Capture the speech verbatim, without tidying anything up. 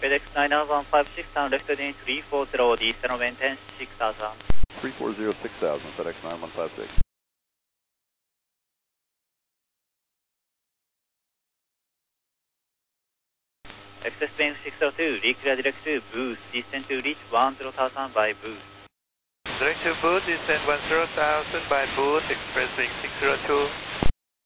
FedEx nine one five six, sound left heading three four zero, descend maintain six thousand. three four zero six thousand, FedEx nine one five six. Access being six zero two, reclear direct to boost, descend to reach one zero thousand by boost. Direct to boost, descend one zero thousand by boost, express wing six zero two.